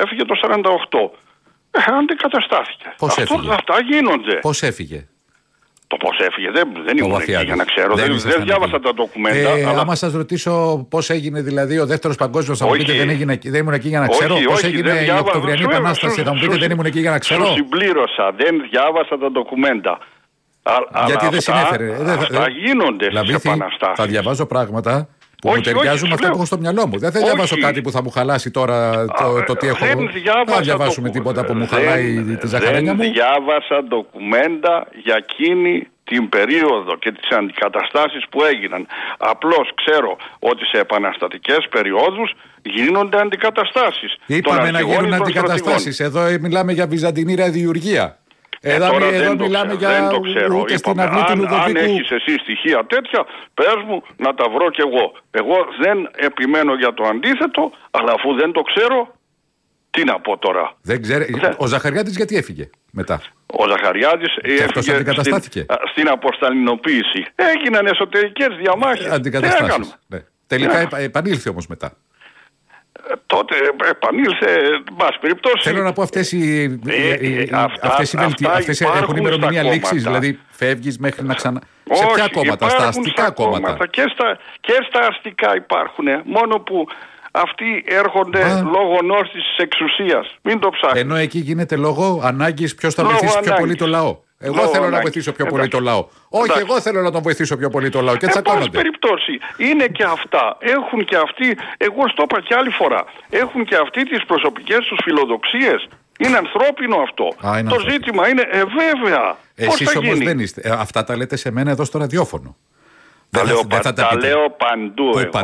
έφυγε το 48. Αντικαταστάθηκε. Πώς έφυγε? Αυτά γίνονται. Πώς έφυγε? Το πώς έφυγε δεν ήμουν εκεί για να ξέρω. Δεν διάβασα τα ντοκουμέντα. Αλλά... Άμα σας ρωτήσω πώς έγινε δηλαδή ο δεύτερος παγκόσμιος, θα μου πείτε δεν ήμουν εκεί για να ξέρω. Πώς έγινε η Οκτωβριανή Επανάσταση, θα μου πείτε δεν ήμουν εκεί για να ξέρω. Σου συμπλήρωσα, δεν διάβασα τα ντοκουμέντα. Γιατί δεν συνέφερε. Αυτά γίνονται στις επαναστάσεις. Θα διαβάζω πράγματα που μου ταιριάζουν με αυτά που έχω στο μυαλό μου. Δεν θα διαβάσω κάτι που θα μου χαλάσει τώρα το τι έχω. Δεν θα διαβάσουμε τίποτα που μου χαλάει τη ζαχαρένια μου. Δεν διάβασα ντοκουμέντα για εκείνη την περίοδο και τις αντικαταστάσεις που έγιναν. Απλώς ξέρω ότι σε επαναστατικές περιόδους γίνονται αντικαταστάσεις. Είπαμε να γίνουν αντικαταστάσεις. Εδώ μιλάμε για βυζαντινή ραδιουργία. Εδώ μιλάμε για ούτε στην αυλή του Λουδοβίκου. Αν έχεις εσύ στοιχεία τέτοια, πες μου να τα βρω κι εγώ. Εγώ δεν επιμένω για το αντίθετο, αλλά αφού δεν το ξέρω, τι να πω τώρα. Δεν ξέρει. Ο Ζαχαριάτης γιατί έφυγε μετά? Ο Ζαχαριάτης έφυγε στην αποσταλινοποίηση. Έγιναν εσωτερικές διαμάχες. Αντικαταστάσεις. Ναι. Τελικά επανήλθε όμως μετά. Τότε επανήλθε, μπας περιπτώσει. Θέλω να πω αυτές έχουν ημερομηνία λήξης, δηλαδή φεύγεις μέχρι να ξανά... Όχι, σε ποια κόμματα, στα αστικά κόμματα? Και στα αστικά υπάρχουν, μόνο που αυτοί έρχονται λόγω νόστης της εξουσίας. Μην το ψάχνεις. Ενώ εκεί γίνεται λόγω ανάγκης ποιος θα βοηθήσει πιο πολύ το λαό. Εγώ θέλω να βοηθήσω πιο πολύ το λαό. Όχι, εγώ θέλω να τον βοηθήσω πιο πολύ το λαό. Και τσακώνονται. Εν πάση περιπτώσει, είναι και αυτά. Έχουν και αυτοί, εγώ στο είπα και άλλη φορά, έχουν και αυτοί τις προσωπικές τους φιλοδοξίες. Είναι ανθρώπινο αυτό. Το ζήτημα είναι, βέβαια. Εσείς όμως δεν είστε. Αυτά τα λέτε σε μένα εδώ στο ραδιόφωνο. Τα λέω παντού.